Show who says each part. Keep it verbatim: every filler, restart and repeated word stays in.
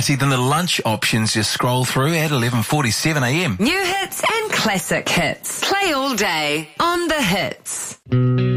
Speaker 1: variety than the lunch options you scroll through at eleven forty-seven a m.
Speaker 2: New hits and classic hits. Play all day on The Hits.